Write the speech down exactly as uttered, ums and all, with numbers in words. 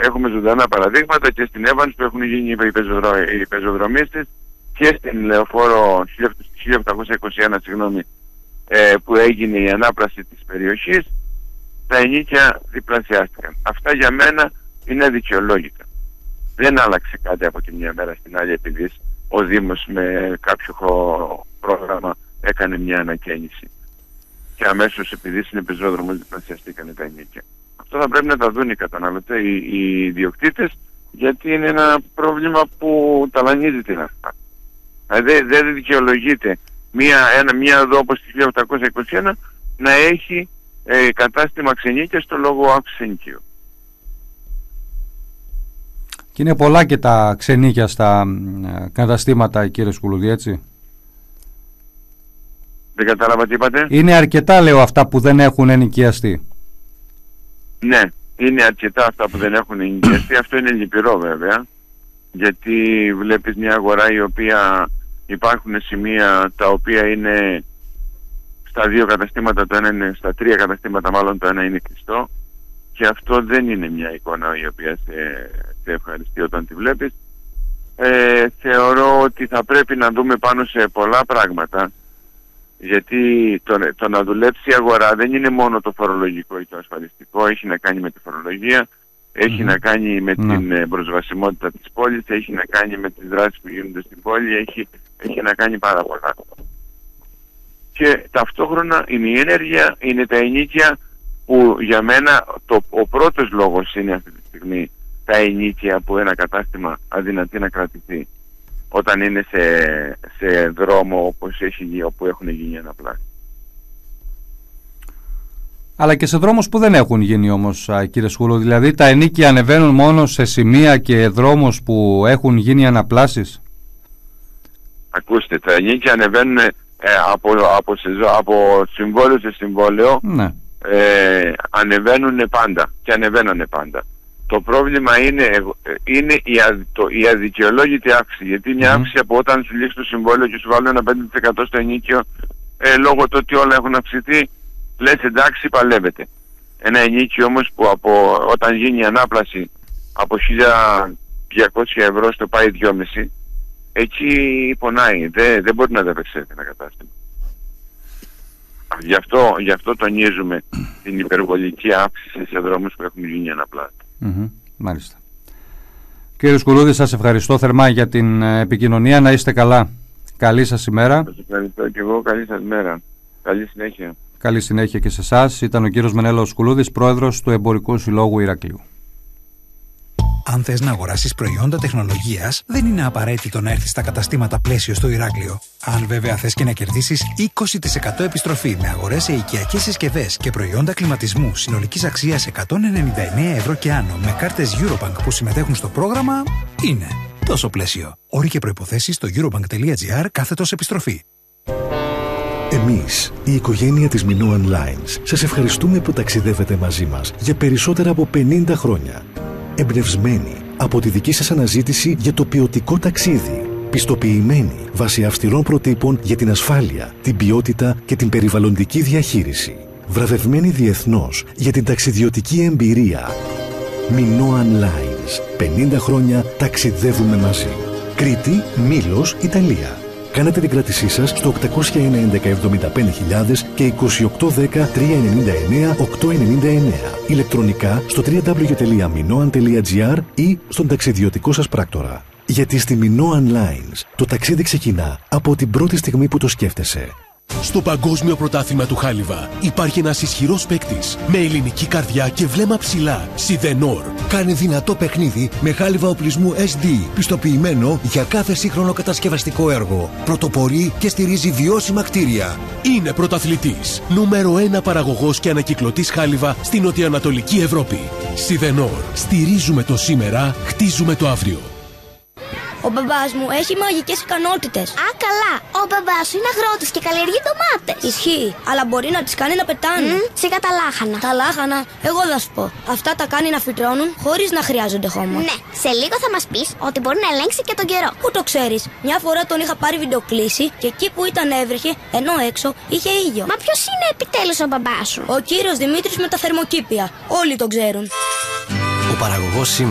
έχουμε ζωντανά παραδείγματα και στην Evans που έχουν γίνει οι, πεζοδρο, οι πεζοδρομίες της και στην Λεωφόρο χίλια οκτακόσια είκοσι ένα συγγνώμη, ε, που έγινε η ανάπλαση της περιοχής, τα ενίκια διπλασιάστηκαν. Αυτά για μένα είναι αδικαιολόγητα. Δεν άλλαξε κάτι από τη μια μέρα στην άλλη επειδή ο Δήμος με κάποιο πρόγραμμα έκανε μια ανακαίνιση και αμέσως επειδή είναι πεζόδρομος διπλασιαστήκαν τα ενίκια. Αυτό θα πρέπει να τα δουν οι καταναλωτές, οι, οι ιδιοκτήτες, γιατί είναι ένα πρόβλημα που ταλανίζει την αυτά. Δηλαδή δεν δικαιολογείται μια, ένα, μια εδώ όπως τη χίλια οκτακόσια είκοσι ένα να έχει ε, κατάστημα ξενίκια στο λόγο αύξηση ενοικίου. Και είναι πολλά και τα ξενίκια στα καταστήματα, κύριε Σκουλούδη, έτσι? Δεν κατάλαβα τι είπατε. Είναι αρκετά, λέω, αυτά που δεν έχουν ενοικιαστεί. Ναι, είναι αρκετά αυτά που δεν έχουν ενοικιαστεί. Αυτό είναι λυπηρό βέβαια, γιατί βλέπεις μια αγορά η οποία υπάρχουν σημεία τα οποία είναι στα δύο καταστήματα, το ένα είναι στα τρία καταστήματα, μάλλον το ένα είναι κλειστό, και αυτό δεν είναι μια εικόνα η οποία σε, σε ευχαριστεί όταν τη βλέπεις. Ε, θεωρώ ότι θα πρέπει να δούμε πάνω σε πολλά πράγματα, γιατί το, το να δουλέψει η αγορά δεν είναι μόνο το φορολογικό ή το ασφαλιστικό, έχει να κάνει με τη φορολογία, έχει mm-hmm. να κάνει με mm-hmm. την προσβασιμότητα της πόλης, έχει να κάνει με τις δράσεις που γίνονται στην πόλη, έχει, έχει να κάνει πάρα πολλά. Και ταυτόχρονα είναι η ενέργεια, είναι τα ενοίκια, που για μένα το, ο πρώτος λόγος είναι αυτή τη στιγμή τα ενοίκια που ένα κατάστημα αδυνατεί να κρατηθεί όταν είναι σε, σε δρόμο όπως έχει, όπου έχουν γίνει αναπλάσεις. Αλλά και σε δρόμους που δεν έχουν γίνει όμως, κύριε Σκούλο, δηλαδή τα ενοίκια ανεβαίνουν μόνο σε σημεία και δρόμους που έχουν γίνει αναπλάσεις. Ακούστε, τα ενοίκια ανεβαίνουν ε, από, από, από συμβόλαιο σε συμβόλαιο, ναι. ε, ανεβαίνουν πάντα και ανεβαίνανε πάντα. Το πρόβλημα είναι, είναι η, αδ, το, η αδικαιολόγητη αύξηση, γιατί μια mm. αύξηση από όταν σου λήξει το συμβόλαιο και σου βάλουν ένα πέντε τοις εκατό στο ενίκιο, ε, λόγω του ότι όλα έχουν αυξηθεί, λες εντάξει, παλεύεται. Ένα ενίκιο όμως που από, όταν γίνει η ανάπλαση από χίλια διακόσια ευρώ στο πάει δυόμισι, εκεί πονάει, δεν, δεν μπορεί να δεπεξέλθει ένα κατάστημα. Γι' αυτό, γι' αυτό τονίζουμε την υπερβολική αύξηση σε δρόμους που έχουν γίνει αναπλάσεις. Mm-hmm, μάλιστα. Κύριε Σκουλούδη, σας ευχαριστώ θερμά για την επικοινωνία. Να είστε καλά. Καλή σας ημέρα. Σας ευχαριστώ και εγώ. Καλή σας μέρα. Καλή συνέχεια. Καλή συνέχεια και σε εσάς. Ήταν ο κύριος Μενέλαος Σκουλούδης, πρόεδρος του Εμπορικού Συλλόγου Ηρακλείου. Αν θες να αγοράσεις προϊόντα τεχνολογίας, δεν είναι απαραίτητο να έρθεις στα καταστήματα Πλαίσιο στο Ηράκλειο. Αν βέβαια θες και να κερδίσεις είκοσι τοις εκατό επιστροφή με αγορές σε οικιακές συσκευές και προϊόντα κλιματισμού συνολικής αξίας εκατόν ενενήντα εννέα ευρώ και άνω με κάρτες Eurobank που συμμετέχουν στο πρόγραμμα, είναι τόσο Πλαίσιο. Όροι και προϋποθέσεις στο eurobank.gr κάθετος επιστροφή. Εμείς, η οικογένεια της Minoan Lines, σας ευχαριστούμε που ταξιδεύετε μαζί μας για περισσότερα από πενήντα χρόνια. Εμπνευσμένοι από τη δική σας αναζήτηση για το ποιοτικό ταξίδι. Πιστοποιημένοι βάσει αυστηρών προτύπων για την ασφάλεια, την ποιότητα και την περιβαλλοντική διαχείριση. Βραβευμένοι διεθνώς για την ταξιδιωτική εμπειρία. Minoan Lines. πενήντα χρόνια ταξιδεύουμε μαζί. Κρήτη, Μήλος, Ιταλία. Κάνετε την κράτησή σας στο οκτακόσια ενενήντα εβδομήντα πέντε χιλιάδες και είκοσι οκτώ δέκα τριακόσια ενενήντα εννέα οκτακόσια ενενήντα εννέα. Ηλεκτρονικά στο double-u double-u double-u τελεία minoan τελεία gr ή στον ταξιδιωτικό σας πράκτορα. Γιατί στη Minoan Lines το ταξίδι ξεκινά από την πρώτη στιγμή που το σκέφτεσαι. Στο Παγκόσμιο Πρωτάθλημα του Χάλιβα υπάρχει ένας ισχυρός παίκτης με ελληνική καρδιά και βλέμμα ψηλά. Σιδενόρ. Κάνει δυνατό παιχνίδι με χάλιβα οπλισμού ες ντι, πιστοποιημένο για κάθε σύγχρονο κατασκευαστικό έργο. Πρωτοπορεί και στηρίζει βιώσιμα κτίρια. Είναι πρωταθλητής. Νούμερο ένα παραγωγός και ανακυκλωτής χάλιβα στην νοτιοανατολική Ευρώπη. Σιδενόρ. Στηρίζουμε το σήμερα, χτίζουμε το αύριο. Ο μπαμπάς μου έχει μαγικές ικανότητες. Α, καλά. Ο μπαμπάς σου είναι αγρότης και καλλιεργεί ντομάτες. Ισχύει, αλλά μπορεί να τις κάνει να πετάνε. Mm, σιγά τα λάχανα. Τα λάχανα, εγώ θα σου πω. Αυτά τα κάνει να φυτρώνουν χωρίς να χρειάζονται χώμα. Ναι, σε λίγο θα μας πεις ότι μπορεί να ελέγξει και τον καιρό. Πού το ξέρεις? Μια φορά τον είχα πάρει βιντεοκλήση και εκεί που ήταν έβρεχε, ενώ έξω είχε ήλιο. Μα ποιος είναι επιτέλους ο μπαμπάς σου? Ο κύριος Δημήτρης με τα θερμοκήπια. Όλοι τον ξέρουν. Ο παραγωγός σήμερα